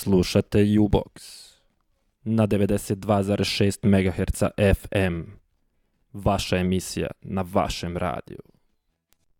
Slušate U-Box na 92,6 MHz FM. Vaša emisija na vašem radiju.